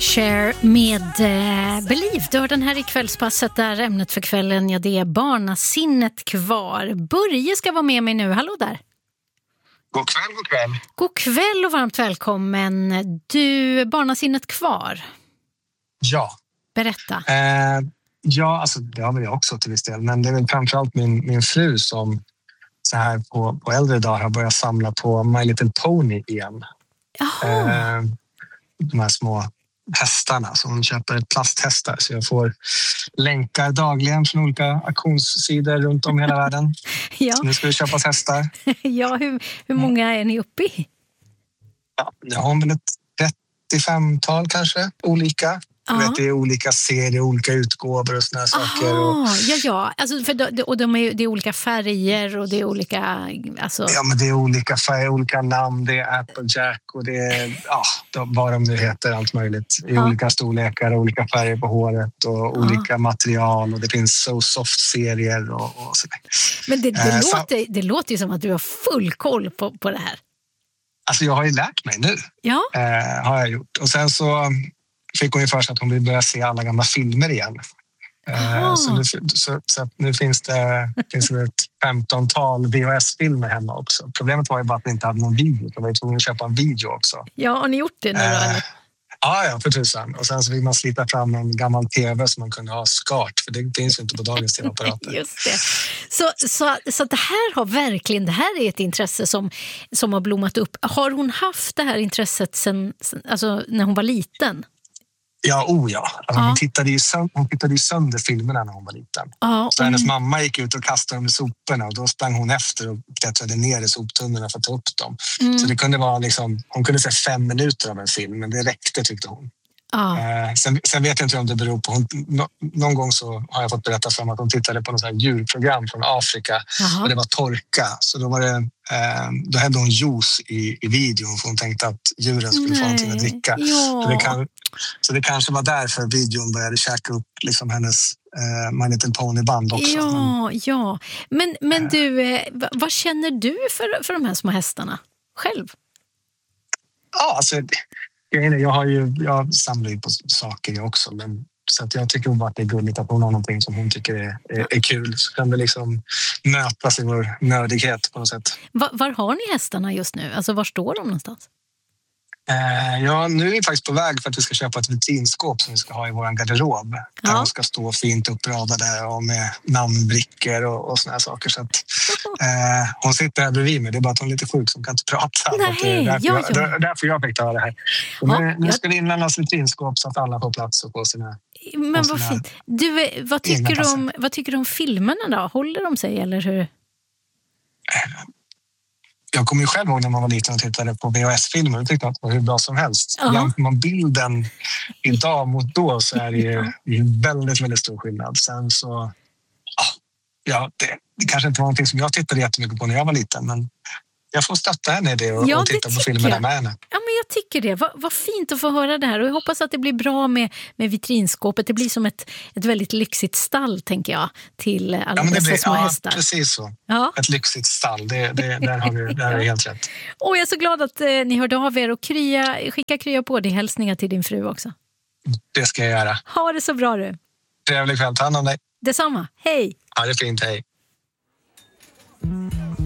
Cher med Believe. Du har den här i kvällspasset där ämnet för kvällen, ja, det är barnasinnet kvar. Börje ska vara med mig nu. Hallå där. God kväll, god kväll. God kväll och varmt välkommen. Du, barnasinnet kvar. Ja. Berätta. Ja, alltså det har väl jag också till viss del. Men det är väl framförallt min fru som så här på äldre dagar har börjat samla på My Little Pony igen. Jaha. De här små hästarna. Så hon köper plasthästar. Så jag får länkar dagligen från olika auktionssidor runt om hela världen. Ja. Så nu ska det köpas hästar. Ja, hur många är ni uppe i? Ja, jag har väl ett 35-tal kanske, olika. Ja. Vet, det är olika serier, olika utgåvor och såna här saker. Ja. Alltså, det är olika färger och det är olika... Alltså... Ja, men det är olika färger, olika namn. Det är Applejack och det är vad de nu heter, allt möjligt. I olika storlekar, olika färger på håret och olika material. Och det finns So Soft-serier och sådär. Men det låter ju som att du har full koll på det här. Alltså jag har ju lärt mig nu. Ja. Har jag gjort. Och sen så fick hon ju för sig att hon vill börja se alla gamla filmer igen. Så nu finns det ett 15-tal VHS-filmer hemma också. Problemet var ju bara att vi inte hade någon video. Jag var tvungen att köpa en video också. Ja, har ni gjort det nu då? Ja, för tusan. Och sen så fick man slita fram en gammal tv som man kunde ha skart. För det finns ju inte på dagens tv-apparater. Just det. Så det här har verkligen, det här är ett intresse som har blommat upp. Har hon haft det här intresset sen alltså när hon var liten? Ja. Alltså, hon tittade ju sönder filmerna när hon var liten. Så hennes mamma gick ut och kastade dem i soporna och då sprang hon efter och klättrade ner i soptunnorna för att ta upp dem. Så det kunde vara hon kunde se 5 minuter av en film, men det räckte tyckte hon. Sen vet jag inte om det beror på. Någon gång så har jag fått berätta för mig att hon tittade på något så här djurprogram från Afrika. Och det var torka. Så då hade hon juice i videon för hon tänkte att djuren skulle få någonting att dricka. Ja. Så det kanske var därför videon började käka upp liksom hennes My Little Pony-band också. Ja. Men du, vad känner du för de här små hästarna själv? Ja, alltså... Jag samlar ju på saker jag också, men så att jag tycker bara att det är gulligt att hon har någonting som hon tycker är kul. Så kan det liksom mötas i vår nördighet på något sätt. Var har ni hästarna just nu? Alltså var står de någonstans? Nu är vi faktiskt på väg för att vi ska köpa ett vitrinskåp som vi ska ha i vår garderob. Där de ska stå fint uppradade och med namnbrickor och såna här saker. Så att, hon sitter här bredvid mig. Det är bara att hon är lite sjuk som kan inte prata. Därför jag fick ta det här. Nu ska det inlämnas vitrinskåp så att alla får plats och på sina... Men vad fint. Du, vad tycker du om filmerna då? Håller de sig eller hur? Jag kommer ju själv ihåg när man var liten och tittade på VHS-filmer och tyckte att det var hur bra som helst. Jämför man bilden idag mot då så är det ju väldigt, väldigt stor skillnad. Sen så, det kanske inte var någonting som jag tittade jättemycket på när jag var liten, men jag får stötta henne i det och titta på filmerna med henne. Ja, men jag tycker det. Vad fint att få höra det här. Och jag hoppas att det blir bra med vitrinskåpet. Det blir som ett väldigt lyxigt stall, tänker jag, till alla dessa små hästar. Ja, precis så. Ja. Ett lyxigt stall. Där har du helt rätt. Och jag är så glad att ni hörde av er och skicka krya på dig hälsningar till din fru också. Det ska jag göra. Ha det så bra du. Trevlig kväll. Ta hand om dig. Detsamma. Hej. Ha det fint. Hej.